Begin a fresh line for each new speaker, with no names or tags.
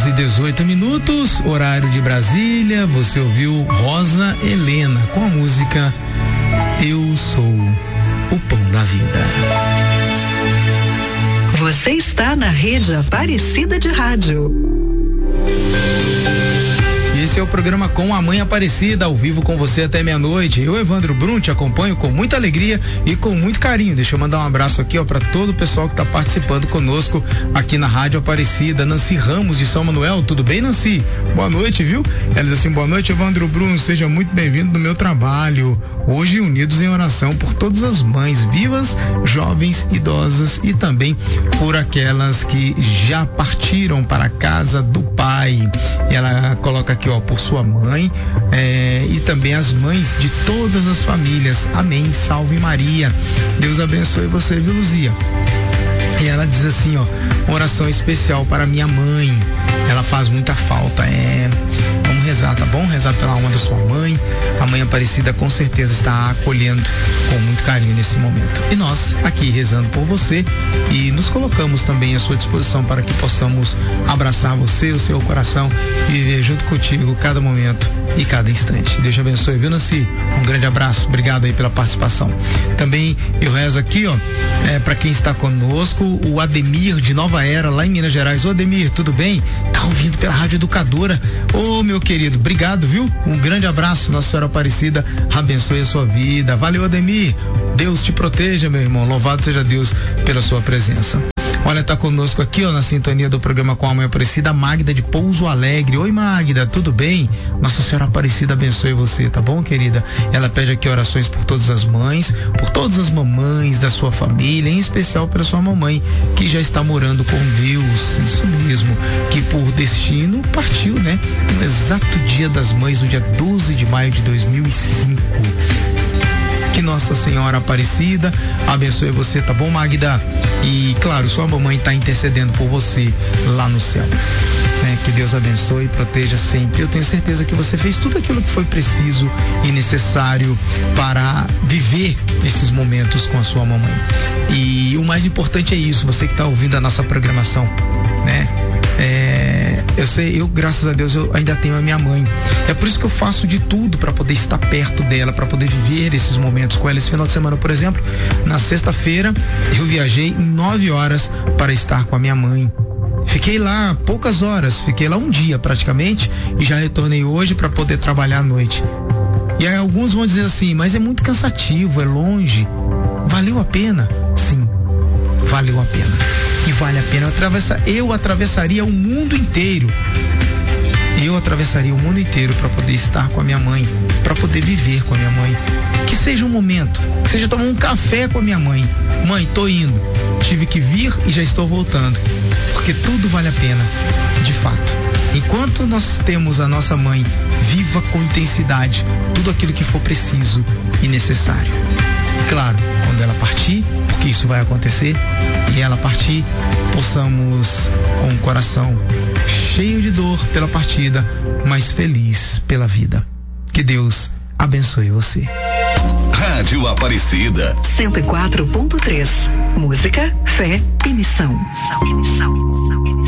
11h18, horário de Brasília. Você ouviu Rosa Helena com a música Eu Sou o Pão da Vida.
Você está na Rede Aparecida de Rádio.
Esse é o programa Com a Mãe Aparecida, ao vivo com você até meia-noite. Eu, Evandro Brum, te acompanho com muita alegria e com muito carinho. Deixa eu mandar um abraço aqui, ó, para todo o pessoal que está participando conosco aqui na Rádio Aparecida. Nancy Ramos de São Manuel, tudo bem, Nancy? Boa noite, viu? Ela diz assim: boa noite, Evandro Brum, seja muito bem-vindo no meu trabalho. Hoje unidos em oração por todas as mães vivas, jovens, idosas e também por aquelas que já partiram para a casa do Pai. E ela coloca aqui, ó, por sua mãe e também as mães de todas as famílias. Amém. Salve Maria. Deus abençoe você, viu, Luzia? E ela diz assim, ó, uma oração especial para minha mãe. Ela faz muita falta. Vamos rezar, tá bom? Rezar pela alma da sua mãe. A Mãe Aparecida com certeza está acolhendo com muito carinho nesse momento. E nós aqui rezando por você e nos colocamos também à sua disposição para que possamos abraçar você, o seu coração e viver junto contigo cada momento e cada instante. Deus te abençoe, viu, Nancy? Um grande abraço. Obrigado aí pela participação. Também eu rezo aqui, ó, para quem está conosco, o Ademir de Nova Era, lá em Minas Gerais. Ô Ademir, tudo bem? Tá ouvindo pela Rádio Educadora. Ô meu querido, obrigado, viu? Um grande abraço. Nossa Senhora Aparecida abençoe a sua vida. Valeu, Ademir. Deus te proteja, meu irmão. Louvado seja Deus pela sua presença. Olha, tá conosco aqui, ó, na sintonia do programa Com a Mãe Aparecida, Magda de Pouso Alegre. Oi, Magda, tudo bem? Nossa Senhora Aparecida abençoe você, tá bom, querida? Ela pede aqui orações por todas as mães, por todas as mamães da sua família, em especial pela sua mamãe, que já está morando com Deus. Isso mesmo, que por destino partiu, né? No exato dia das mães, no dia 12 de maio de 2005. Que Nossa Senhora Aparecida abençoe você, tá bom, Magda? E claro, sua mamãe está intercedendo por você lá no céu, né? Que Deus abençoe e proteja sempre. Eu tenho certeza que você fez tudo aquilo que foi preciso e necessário para viver esses momentos com a sua mamãe. E o mais importante é isso, você que está ouvindo a nossa programação, né? Eu graças a Deus, eu ainda tenho a minha mãe. É por isso que eu faço de tudo para poder estar perto dela, para poder viver esses momentos com ela. Esse final de semana, por exemplo, na sexta-feira, eu viajei 9 horas para estar com a minha mãe. Fiquei lá poucas horas, fiquei lá um dia praticamente e já retornei hoje para poder trabalhar à noite. E aí alguns vão dizer assim, mas é muito cansativo, é longe. Valeu a pena? Sim, valeu a pena. E vale a pena. Eu atravessaria o mundo inteiro. Eu atravessaria o mundo inteiro para poder estar com a minha mãe, para poder viver com a minha mãe. Que seja um momento, que seja tomar um café com a minha mãe. Mãe, tô indo. Tive que vir e já estou voltando. Porque tudo vale a pena, de fato. Enquanto nós temos a nossa mãe viva com intensidade tudo aquilo que for preciso e necessário. E claro, quando ela partir, porque isso vai acontecer, e ela partir, possamos com o coração cheio de dor pela partida, mas feliz pela vida. Que Deus abençoe você.
Rádio Aparecida
104.3. Música, fé e missão.